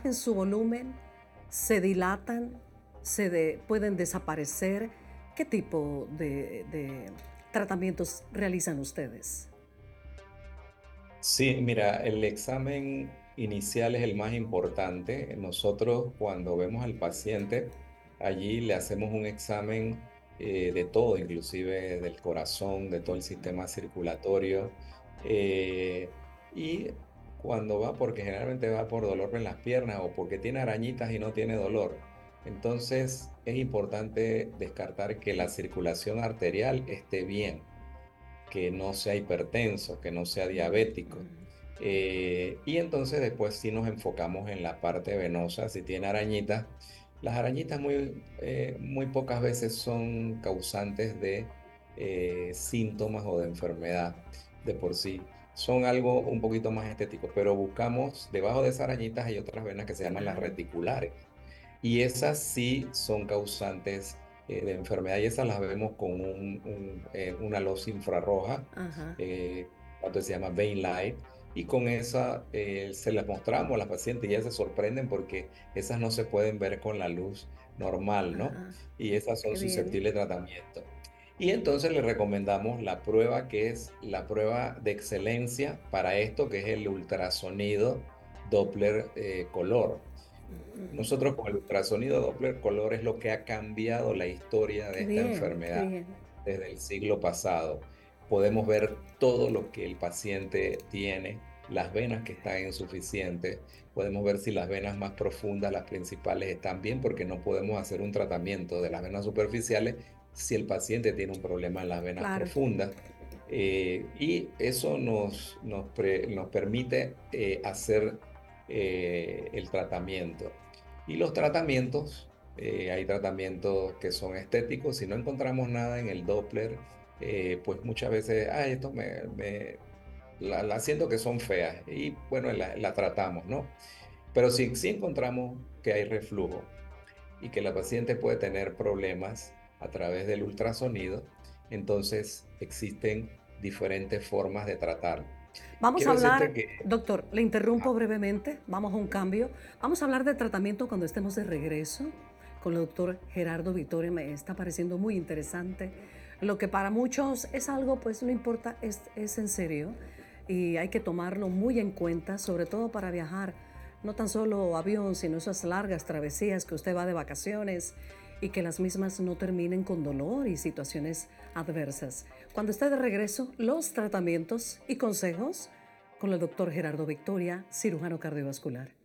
bajen su volumen, se dilatan, pueden desaparecer. ¿Qué tipo de tratamientos realizan ustedes? Sí, mira, el examen inicial es el más importante. Nosotros cuando vemos al paciente, allí le hacemos un examen de todo, inclusive del corazón, de todo el sistema circulatorio. Y cuando va, porque generalmente va por dolor en las piernas o porque tiene arañitas y no tiene dolor. Entonces es importante descartar que la circulación arterial esté bien, que no sea hipertenso, que no sea diabético. Y entonces después sí nos enfocamos en la parte venosa, si tiene arañitas. Las arañitas muy pocas veces son causantes de síntomas o de enfermedad de por sí. Son algo un poquito más estético, pero buscamos, debajo de esas arañitas hay otras venas que se llaman las Claro. reticulares. Y esas sí son causantes de enfermedad y esas las vemos con una luz infrarroja, Ajá. cuando se llama vein light, y con esa se las mostramos a las pacientes y ellas se sorprenden porque esas no se pueden ver con la luz normal, ¿no? Ajá. Y esas son Qué bien. susceptibles de tratamiento. Y entonces le recomendamos la prueba que es la prueba de excelencia para esto, que es el ultrasonido Doppler color. Nosotros con el ultrasonido Doppler color es lo que ha cambiado la historia de Qué esta bien, qué enfermedad bien. desde el siglo pasado. Podemos ver todo lo que el paciente tiene, las venas que están insuficientes, podemos ver si las venas más profundas, las principales, están bien, porque no podemos hacer un tratamiento de las venas superficiales si el paciente tiene un problema en las venas Claro. profundas. Y eso nos permite hacer el tratamiento. Y los tratamientos, hay tratamientos que son estéticos. Si no encontramos nada en el Doppler, pues muchas veces, esto la siento que son feas y bueno, la tratamos, ¿no? Pero si encontramos que hay reflujo y que la paciente puede tener problemas a través del ultrasonido, entonces existen diferentes formas de tratarlo. Vamos a Quiero decirte hablar, que doctor, le interrumpo ah, brevemente, vamos a un cambio. Vamos a hablar de tratamiento cuando estemos de regreso con el doctor Gerardo Victoria. Me está pareciendo muy interesante. Lo que para muchos es algo, pues no importa, es en serio y hay que tomarlo muy en cuenta, sobre todo para viajar, no tan solo avión, sino esas largas travesías que usted va de vacaciones y que las mismas no terminen con dolor y situaciones adversas. Cuando esté de regreso, los tratamientos y consejos con el doctor Gerardo Victoria, cirujano cardiovascular.